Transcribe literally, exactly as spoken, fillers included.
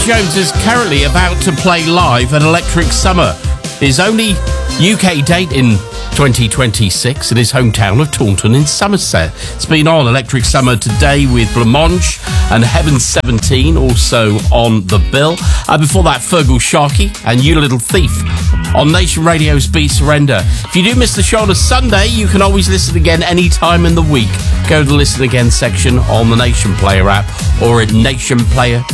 Jones is currently about to play live at Electric Summer, his only U K date in twenty twenty-six in his hometown of Taunton in Somerset. It's been on Electric Summer today with Blancmange and Heaven seventeen also on the bill. Uh, before that, Fergal Sharkey and You Little Thief on Nation Radio's Be Surrender. If you do miss the show on a Sunday, you can always listen again any time in the week. Go to the Listen Again section on the Nation Player app or at nation player